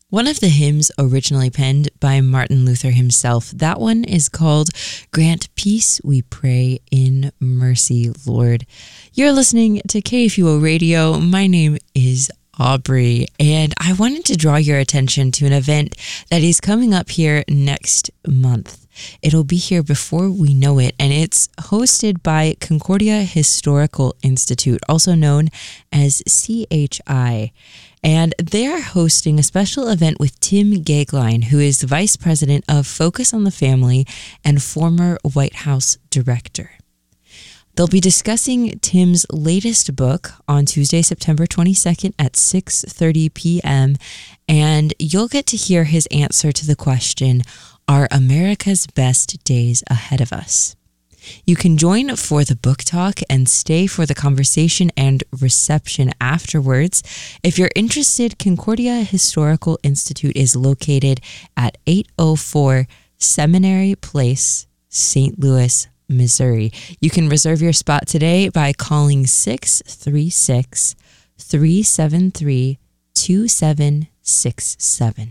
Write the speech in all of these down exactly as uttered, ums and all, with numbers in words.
One of the hymns originally penned by Martin Luther himself, that one is called Grant Peace, We Pray in Mercy, Lord. You're listening to K F U O Radio. My name is Aubrey, and I wanted to draw your attention to an event that is coming up here next month. It'll be here before we know it, and it's hosted by Concordia Historical Institute, also known as C H I. And they're hosting a special event with Tim Goeglein, who is the Vice President of Focus on the Family and former White House Director. They'll be discussing Tim's latest book on Tuesday, September twenty-second at six thirty p.m., and you'll get to hear his answer to the question, are America's best days ahead of us? You can join for the book talk and stay for the conversation and reception afterwards. If you're interested, Concordia Historical Institute is located at eight oh four Seminary Place, Saint Louis, Missouri. You can reserve your spot today by calling six three six, three seven three, two seven six seven.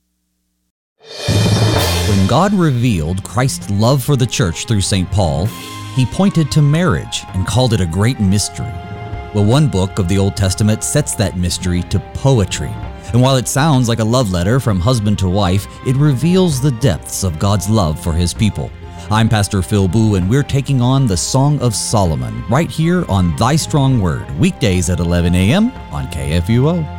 When God revealed Christ's love for the church through Saint Paul, he pointed to marriage and called it a great mystery. Well, one book of the Old Testament sets that mystery to poetry. And while it sounds like a love letter from husband to wife, it reveals the depths of God's love for his people. I'm Pastor Phil Boo, and we're taking on the Song of Solomon right here on Thy Strong Word, weekdays at eleven a.m. on K F U O.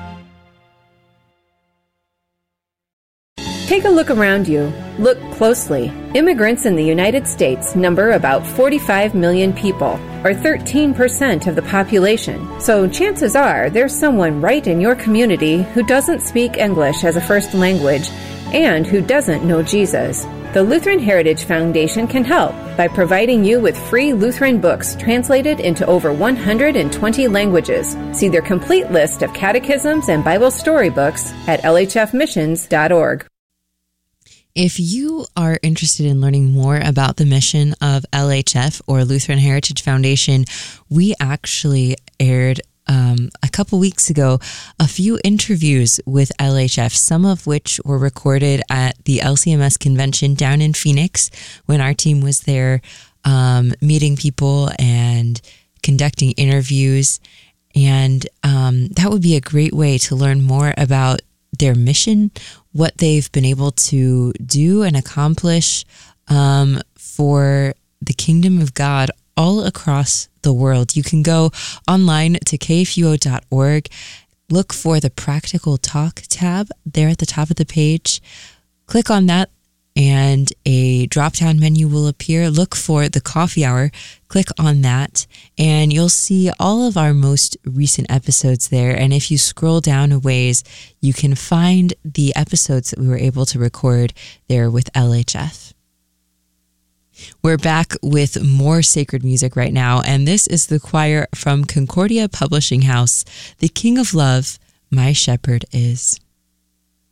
Take a look around you. Look closely. Immigrants in the United States number about forty-five million people, or thirteen percent of the population. So chances are there's someone right in your community who doesn't speak English as a first language and who doesn't know Jesus. The Lutheran Heritage Foundation can help by providing you with free Lutheran books translated into over one hundred twenty languages. See their complete list of catechisms and Bible storybooks at L H F missions dot org. If you are interested in learning more about the mission of L H F or Lutheran Heritage Foundation, we actually aired um, a couple weeks ago a few interviews with L H F, some of which were recorded at the L C M S convention down in Phoenix when our team was there um, meeting people and conducting interviews. And um, that would be a great way to learn more about their mission, what they've been able to do and accomplish um, for the kingdom of God all across the world. You can go online to K F U O dot org, look for the Practical Talk tab there at the top of the page, click on that, and a drop-down menu will appear. Look for the coffee hour, click on that, and you'll see all of our most recent episodes there. And if you scroll down a ways, you can find the episodes that we were able to record there with L H F. We're back with more sacred music right now, and this is the choir from Concordia Publishing House, The King of Love, My Shepherd Is.